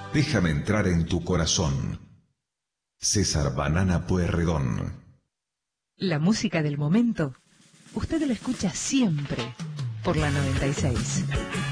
Déjame entrar en tu corazón. César Banana Pueyrredón. La música del momento, usted la escucha siempre por la 96.